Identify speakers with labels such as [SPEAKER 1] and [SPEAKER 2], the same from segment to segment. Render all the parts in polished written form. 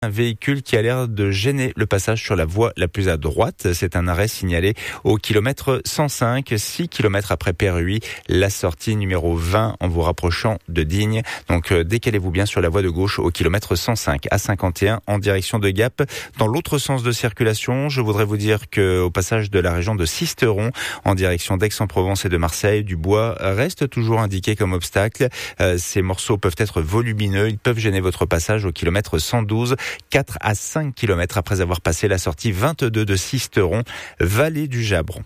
[SPEAKER 1] Un véhicule qui a l'air de gêner le passage sur la voie la plus à droite. C'est un arrêt signalé au kilomètre 105, 6 km après Perruy, la sortie numéro 20 en vous rapprochant de Digne. Donc décalez-vous bien sur la voie de gauche au kilomètre 105 à 51 en direction de Gap. Dans l'autre sens de circulation, je voudrais vous dire que au passage de la région de Sisteron en direction d'Aix-en-Provence et de Marseille, du bois reste toujours indiqué comme obstacle. Ces morceaux peuvent être volumineux, ils peuvent gêner votre passage au kilomètre 112. 4 à 5 km après avoir passé la sortie 22 de Sisteron, vallée du Jabron.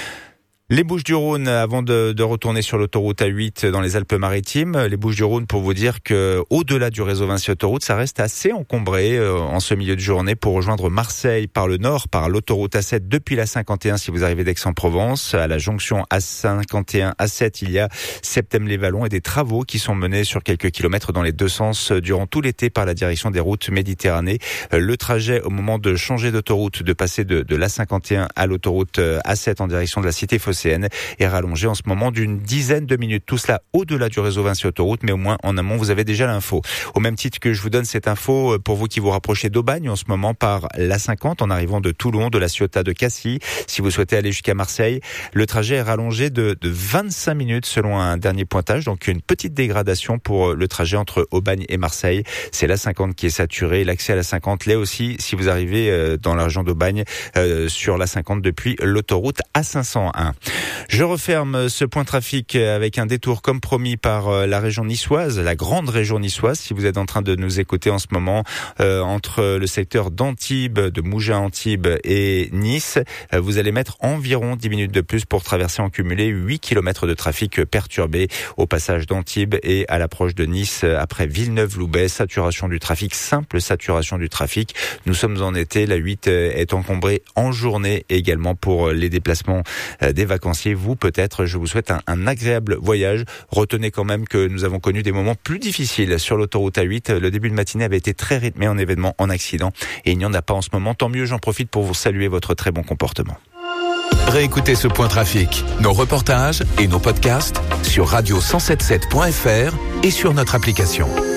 [SPEAKER 1] Les Bouches-du-Rhône, avant de retourner sur l'autoroute A8 dans les Alpes-Maritimes, les Bouches-du-Rhône pour vous dire que au-delà du réseau Vinci Autoroute, ça reste assez encombré en ce milieu de journée pour rejoindre Marseille par le nord, par l'autoroute A7 depuis la 51 si vous arrivez d'Aix-en-Provence. À la jonction A51, A7, il y a Septem-les-Vallons et des travaux qui sont menés sur quelques kilomètres dans les deux sens durant tout l'été par la direction des routes Méditerranée. Le trajet au moment de changer d'autoroute, de passer de l'A51 à l'autoroute A7 en direction de la cité phocéenne est rallongé en ce moment d'une dizaine de minutes. Tout cela au-delà du réseau Vinci Autoroute, mais au moins en amont, vous avez déjà l'info. Au même titre que je vous donne cette info pour vous qui vous rapprochez d'Aubagne en ce moment par l'A50 en arrivant de Toulon, de la Ciotat de Cassis. Si vous souhaitez aller jusqu'à Marseille, le trajet est rallongé de 25 minutes selon un dernier pointage. Donc une petite dégradation pour le trajet entre Aubagne et Marseille. C'est l'A50 qui est saturé. L'accès à l'A50 l'est aussi si vous arrivez dans la région d'Aubagne sur l'A50 depuis l'autoroute A501. Je referme ce point trafic avec un détour comme promis par la région niçoise, la grande région niçoise. Si vous êtes en train de nous écouter en ce moment entre le secteur d'Antibes, de Mougins-Antibes et Nice, vous allez mettre environ 10 minutes de plus pour traverser en cumulé 8 km de trafic perturbé au passage d'Antibes et à l'approche de Nice après Villeneuve-Loubet. Saturation du trafic, simple saturation du trafic. Nous sommes en été, la 8 est encombrée en journée également pour les déplacements des vacanciers. Vous peut-être, je vous souhaite un agréable voyage. Retenez quand même que nous avons connu des moments plus difficiles sur l'autoroute A8. Le début de matinée avait été très rythmé en événements, en accidents et il n'y en a pas en ce moment. Tant mieux, j'en profite pour vous saluer votre très bon comportement.
[SPEAKER 2] Réécoutez ce point trafic, nos reportages et nos podcasts sur radio177.fr et sur notre application.